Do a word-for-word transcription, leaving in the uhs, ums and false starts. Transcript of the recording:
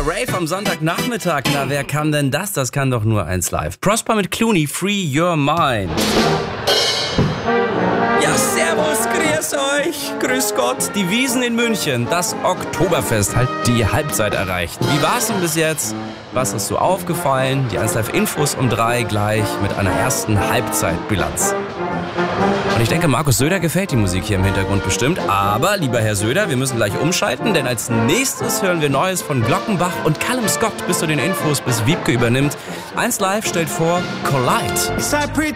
Rave am Sonntagnachmittag. Na, wer kann denn das? Das kann doch nur eins live. Prosper mit Clooney, Free Your Mind. Ja, servus, grüß euch, grüß Gott. Die Wiesn in München, das Oktoberfest hat die Halbzeit erreicht. Wie war's denn bis jetzt? Was ist so aufgefallen? Die eins live Infos um drei gleich mit einer ersten Halbzeitbilanz. Und ich denke, Markus Söder gefällt die Musik hier im Hintergrund bestimmt. Aber, lieber Herr Söder, wir müssen gleich umschalten, denn als nächstes hören wir Neues von Glockenbach und Callum Scott bis zu den Infos, bis Wiebke übernimmt. eins live stellt vor Collide. Yes, I pretend